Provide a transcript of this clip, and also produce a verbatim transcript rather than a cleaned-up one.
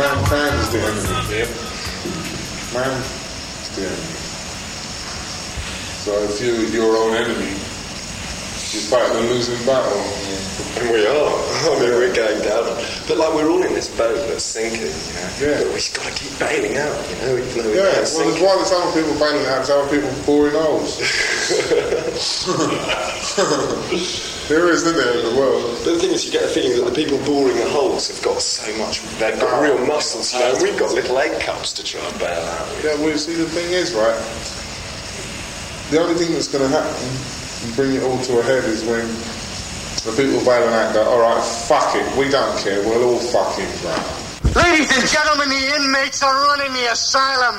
man, man's the enemy. Yep. Man's the enemy. So if you're your own enemy, you're fighting a losing battle. And we are. I mean, we're going down. But like, we're all in this boat that's sinking, you know. Yeah. But we've got to keep bailing out, you know. Even though Yeah, we're well, sinking. there's why there's other people bailing out, there's other people boring holes. There is, isn't there, in the world? But the thing is, you get a feeling that the people boring the holes have got so much, they've got real muscles, you know, and we've got little egg cups to try and bail out with. Yeah, well, see, the thing is, right, the only thing that's going to happen and bring it all to a head is when the people bailing out go, alright, fuck it, we don't care, we'll all fucking drown. Ladies and gentlemen, the inmates are running the asylum.